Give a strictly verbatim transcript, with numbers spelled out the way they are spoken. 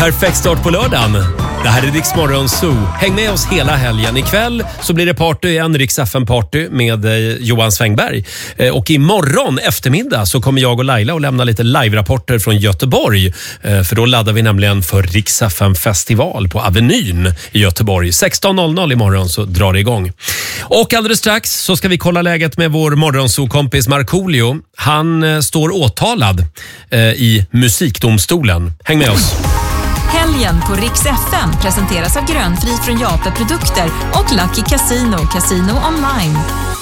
Perfekt start på lördagen. Det här är Rix Morgon Zoo. Häng med oss hela helgen. Ikväll så blir det party igen, Rix F M-party med eh, Johan Svängberg. Eh, och imorgon eftermiddag så kommer jag och Laila att lämna lite live-rapporter från Göteborg. Eh, för då laddar vi nämligen för Rix F M-festival på Avenyn i Göteborg. sexton noll noll imorgon så drar det igång. Och alldeles strax så ska vi kolla läget med vår morgonzoo-kompis Markoolio. Han eh, står åtalad eh, i musikdomstolen. Häng med oss. Helgen på Rix F M presenteras av Grönfri från Jape Produkter och Lucky Casino, Casino online.